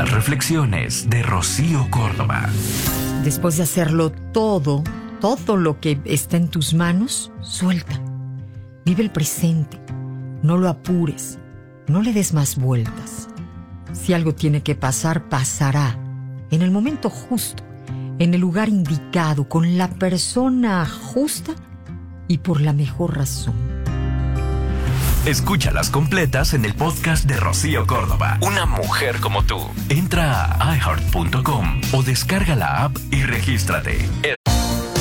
Las reflexiones de Rocío Córdoba. Después de hacerlo todo lo que está en tus manos, suelta. Vive el presente. No lo apures. No le des más vueltas. Si algo tiene que pasar, pasará. En el momento justo, en el lugar indicado, con la persona justa y por la mejor razón. Escúchalas completas en el podcast de Rocío Córdoba. Una mujer como tú. Entra a iHeart.com o descarga la app y regístrate.